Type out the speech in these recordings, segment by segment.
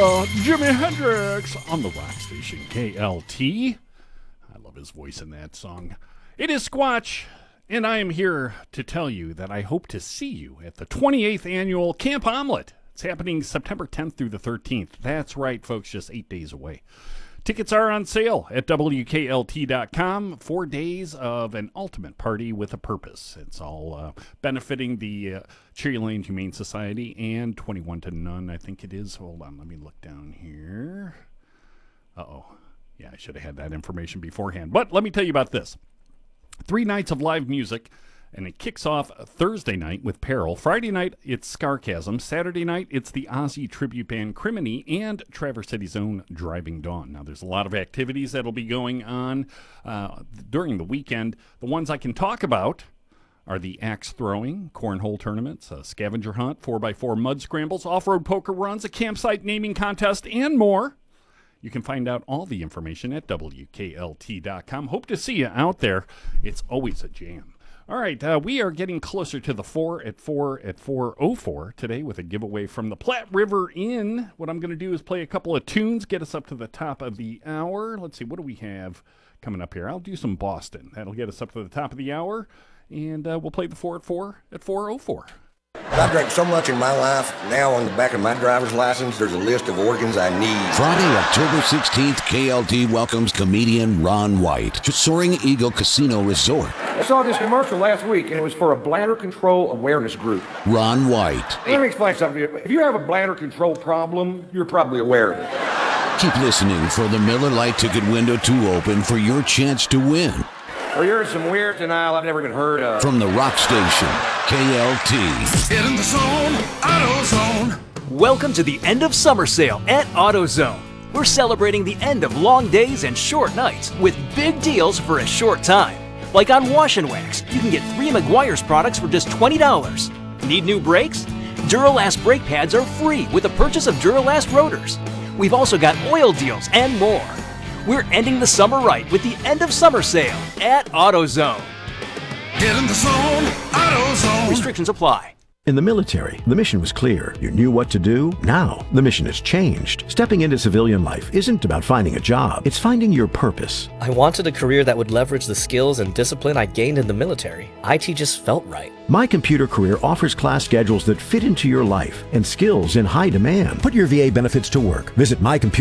Jimi Hendrix on the rock station KLT. I love his voice in that song. It is Squatch, and I am here to tell you that I hope to see you at the 28th annual Camp Omelet. It's happening September 10th through the 13th. That's right, folks, just 8 days away. Tickets are on sale at WKLT.com. 4 days of an ultimate party with a purpose. It's all benefiting the Cherry Lane Humane Society and 21 to None, I think it is. Hold on, let me look down here. Uh-oh. Yeah, I should have had that information beforehand. But let me tell you about this. 3 nights of live music, and it kicks off Thursday night with Peril. Friday night, it's Scarcasm. Saturday night, it's the Ozzy tribute band Criminy and Traverse City's own Driving Dawn. Now, there's a lot of activities that'll be going on during the weekend. The ones I can talk about are the axe throwing, cornhole tournaments, a scavenger hunt, 4x4 mud scrambles, off-road poker runs, a campsite naming contest, and more. You can find out all the information at WKLT.com. Hope to see you out there. It's always a jam. All right, we are getting closer to the 4 at 4:04 today with a giveaway from the Platte River Inn. What I'm going to do is play a couple of tunes, get us up to the top of the hour. Let's see, what do we have coming up here? I'll do some Boston. That'll get us up to the top of the hour, and we'll play the 4 at 4:04. I drank so much in my life, now on the back of my driver's license, there's a list of organs I need. Friday, October 16th, KLT welcomes comedian Ron White to Soaring Eagle Casino Resort. I saw this commercial last week, and it was for a bladder control awareness group. Ron White. Let me explain something to you. If you have a bladder control problem, you're probably aware of it. Keep listening for the Miller Lite ticket window to open for your chance to win. Well, you're some weird denial I've never even heard of. From the rock station, KLT. Get in the zone, AutoZone. Welcome to the end of summer sale at AutoZone. We're celebrating the end of long days and short nights with big deals for a short time. Like on Wash and Wax, you can get 3 Meguiar's products for just $20. Need new brakes? Duralast brake pads are free with the purchase of Duralast rotors. We've also got oil deals and more. We're ending the summer right with the end of summer sale at AutoZone. Get in the zone, AutoZone. Restrictions apply. In the military, the mission was clear. You knew what to do. Now, the mission has changed. Stepping into civilian life isn't about finding a job. It's finding your purpose. I wanted a career that would leverage the skills and discipline I gained in the military. IT just felt right. My Computer Career offers class schedules that fit into your life and skills in high demand. Put your VA benefits to work. Visit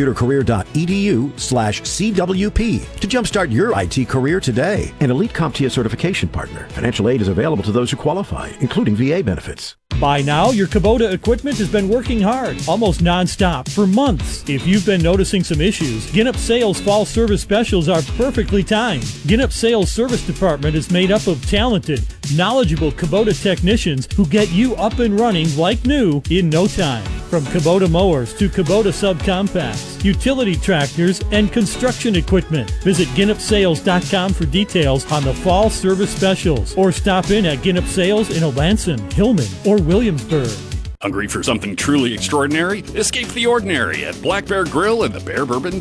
mycomputercareer.edu/CWP to jumpstart your IT career today. An elite CompTIA certification partner. Financial aid is available to those who qualify, including VA benefits. By now, your Kubota equipment has been working hard, almost non-stop, for months. If you've been noticing some issues, Ginup Sales Fall Service Specials are perfectly timed. Ginup Sales Service Department is made up of talented, knowledgeable Kubota technicians who get you up and running like new in no time. From Kubota mowers to Kubota subcompacts, utility tractors, and construction equipment. Visit GinupSales.com for details on the Fall Service Specials, or stop in at Ginup Sales in Olanson, Hillman, or Williamsburg. Hungry for something truly extraordinary? Escape the ordinary at Black Bear Grill and the Bear Bourbon